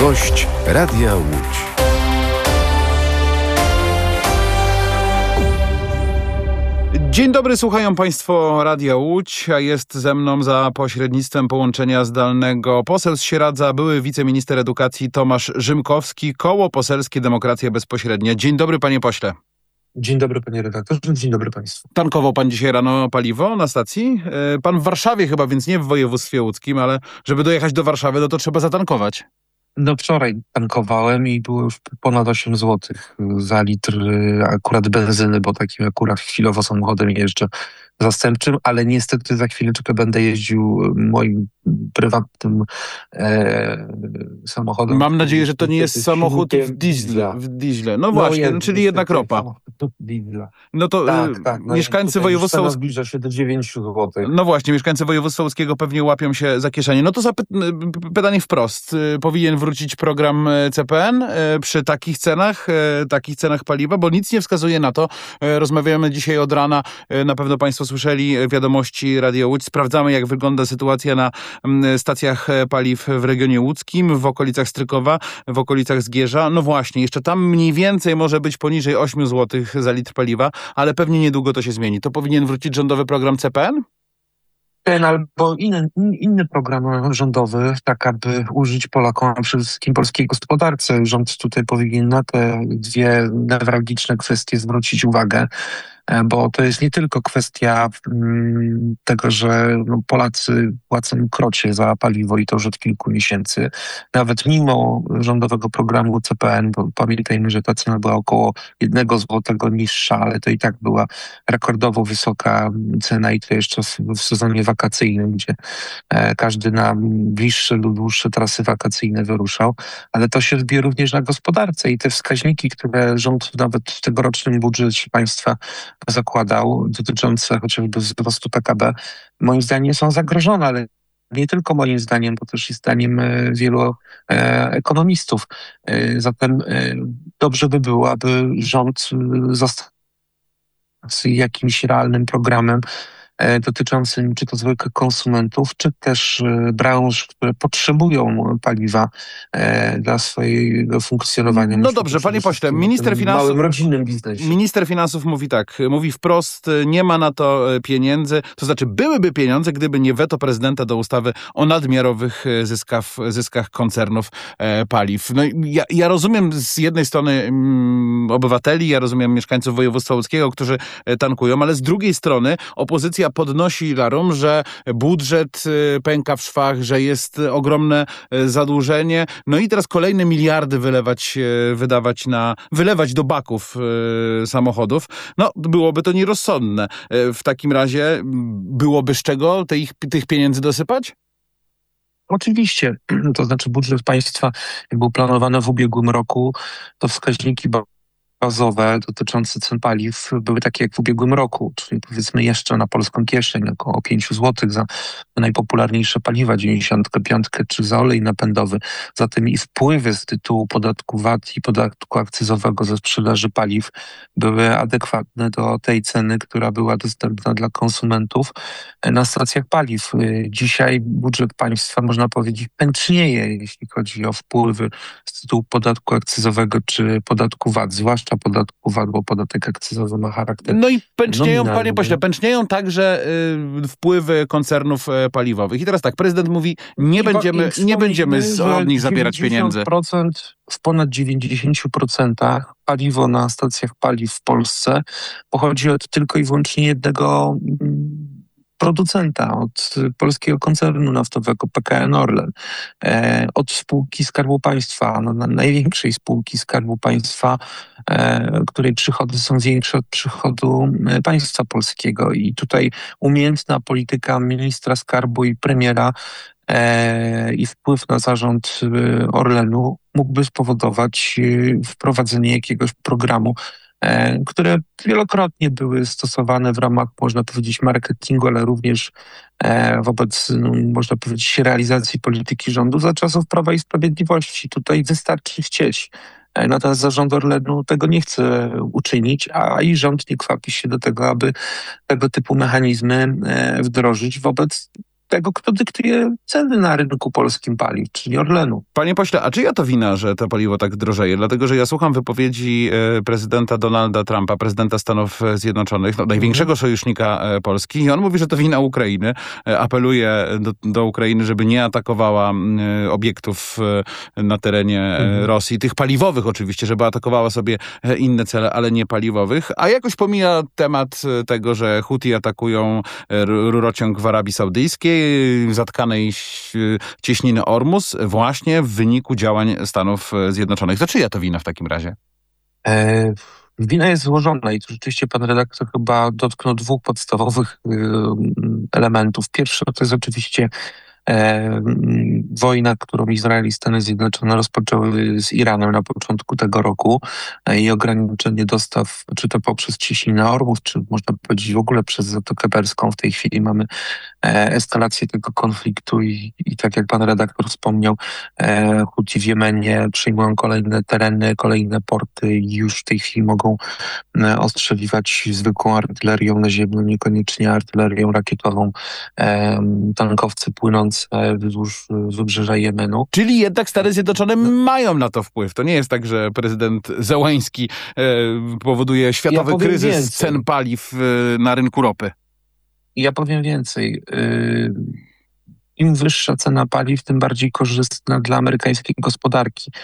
Gość Radia Łódź. Dzień dobry, słuchają Państwo Radia Łódź, a jest ze mną za pośrednictwem połączenia zdalnego poseł z Sieradza, były wiceminister edukacji Tomasz Rzymkowski, Koło Poselskie Demokracja Bezpośrednia. Dzień dobry, panie pośle. Dzień dobry, panie redaktorze, dzień dobry państwu. Tankował pan dzisiaj rano paliwo na stacji? Pan w Warszawie chyba, więc nie w województwie łódzkim, ale żeby dojechać do Warszawy, no to trzeba zatankować. No wczoraj tankowałem i było już ponad 8 zł za litr akurat benzyny, bo takim akurat chwilowo samochodem jeżdżę zastępczym, ale niestety za chwileczkę będę jeździł moim prywatnym samochodem. Mam nadzieję, że to nie jest samochód w diesle. No właśnie, czyli jednak ropa. No to tak. mieszkańcy województwa łódzkiego zbliża się do 9 zł. No właśnie, mieszkańcy województwa łódzkiego pewnie łapią się za kieszenie. No to pytanie wprost. Powinien wrócić program CPN przy takich cenach paliwa, bo nic nie wskazuje na to. Rozmawiamy dzisiaj od rana, na pewno Państwo słyszeli wiadomości Radia Łódź. Sprawdzamy, jak wygląda sytuacja na stacjach paliw w regionie łódzkim, w okolicach Strykowa, w okolicach Zgierza. No właśnie, jeszcze tam mniej więcej może być poniżej 8 zł za litr paliwa, ale pewnie niedługo to się zmieni. To powinien wrócić rządowy program CPN? Ten albo inny program rządowy, tak aby użyć Polakom, a przede wszystkim polskiej gospodarce. Rząd tutaj powinien na te dwie newralgiczne kwestie zwrócić uwagę, bo to jest nie tylko kwestia tego, że Polacy płacą krocie za paliwo i to już od kilku miesięcy. Nawet mimo rządowego programu CPN, bo pamiętajmy, że ta cena była około 1 zł niższa, ale to i tak była rekordowo wysoka cena i to jeszcze w sezonie wakacyjnym, gdzie każdy na bliższe lub dłuższe trasy wakacyjne wyruszał, ale to się odbije również na gospodarce i te wskaźniki, które rząd nawet w tegorocznym budżecie państwa zakładał, dotyczące chociażby wzrostu PKB, moim zdaniem są zagrożone, ale nie tylko moim zdaniem, bo też i zdaniem wielu ekonomistów. Zatem dobrze by było, aby rząd został z jakimś realnym programem dotyczącym czy to zwykłych konsumentów, czy też branż, które potrzebują paliwa dla swojego funkcjonowania. No dobrze, panie pośle, małym rodzinnym biznesie. Minister finansów mówi tak, mówi wprost, nie ma na to pieniędzy, to znaczy byłyby pieniądze, gdyby nie weto prezydenta do ustawy o nadmiarowych zyskach koncernów paliw. No ja rozumiem z jednej strony obywateli, ja rozumiem mieszkańców województwa łódzkiego, którzy tankują, ale z drugiej strony opozycja podnosi larum, że budżet pęka w szwach, że jest ogromne zadłużenie. No i teraz kolejne miliardy wylewać do baków samochodów. No, byłoby to nierozsądne. W takim razie byłoby z czego tych pieniędzy dosypać? Oczywiście. To znaczy budżet państwa, jak był planowany w ubiegłym roku, to wskaźniki bazowe dotyczące cen paliw były takie jak w ubiegłym roku, czyli powiedzmy jeszcze na polską kieszeń około 5 zł za najpopularniejsze paliwa, 95 czy za olej napędowy. Zatem i wpływy z tytułu podatku VAT i podatku akcyzowego ze sprzedaży paliw były adekwatne do tej ceny, która była dostępna dla konsumentów na stacjach paliw. Dzisiaj budżet państwa, można powiedzieć, pęcznieje, jeśli chodzi o wpływy z tytułu podatku akcyzowego czy podatku VAT, zwłaszcza podatku VAT, bo podatek akcyzowy ma charakter no i pęcznieją, nominalny. panie pośle, pęcznieją także wpływy koncernów paliwowych. I teraz tak, prezydent mówi, nie będziemy od nich zabierać pieniędzy. W ponad 90% paliwo na stacjach paliw w Polsce pochodzi tylko i wyłącznie jednego producenta, od polskiego koncernu naftowego PKN Orlen, od spółki Skarbu Państwa, największej spółki Skarbu Państwa, której przychody są większe od przychodu państwa polskiego. I tutaj umiejętna polityka ministra skarbu i premiera i wpływ na zarząd Orlenu mógłby spowodować wprowadzenie jakiegoś programu, które wielokrotnie były stosowane w ramach, można powiedzieć, marketingu, ale również wobec, można powiedzieć, realizacji polityki rządu za czasów Prawa i Sprawiedliwości. Tutaj wystarczy chcieć. Natomiast zarząd Orlenu tego nie chce uczynić, a i rząd nie kwapi się do tego, aby tego typu mechanizmy wdrożyć wobec tego, kto dyktuje ceny na rynku polskim paliw, czyli Orlenu. Panie pośle, a czyja to wina, że to paliwo tak drożeje? Dlatego, że ja słucham wypowiedzi prezydenta Donalda Trumpa, prezydenta Stanów Zjednoczonych, największego sojusznika Polski, i on mówi, że to wina Ukrainy. Apeluje do Ukrainy, żeby nie atakowała obiektów na terenie Rosji, tych paliwowych oczywiście, żeby atakowała sobie inne cele, ale nie paliwowych, a jakoś pomija temat tego, że Huti atakują rurociąg w Arabii Saudyjskiej, zatkanej cieśniny Ormus, właśnie w wyniku działań Stanów Zjednoczonych. To czyja to wina w takim razie? Wina jest złożona i tu rzeczywiście pan redaktor chyba dotknął dwóch podstawowych elementów. Pierwszy to jest oczywiście wojna, którą Izrael i Stany Zjednoczone rozpoczęły z Iranem na początku tego roku i ograniczenie dostaw, czy to poprzez cieśninę Ormus, czy można powiedzieć w ogóle przez Zatokę Perską. W tej chwili mamy eskalację tego konfliktu i tak jak pan redaktor wspomniał, Huti w Jemenie przyjmują kolejne tereny, kolejne porty i już w tej chwili mogą ostrzeliwać zwykłą artylerią naziemną, niekoniecznie artylerią rakietową, tankowce płynące wzdłuż wybrzeża Jemenu. Czyli jednak Stany Zjednoczone mają na to wpływ. To nie jest tak, że prezydent Zełański powoduje światowy kryzys cen paliw na rynku ropy. Ja powiem więcej. Im wyższa cena paliw, tym bardziej korzystna dla amerykańskiej gospodarki.